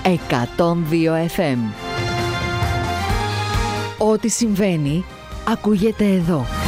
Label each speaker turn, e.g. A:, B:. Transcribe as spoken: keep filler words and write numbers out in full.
A: εκατόν δύο εφ εμ. Ό,τι συμβαίνει ακούγεται εδώ.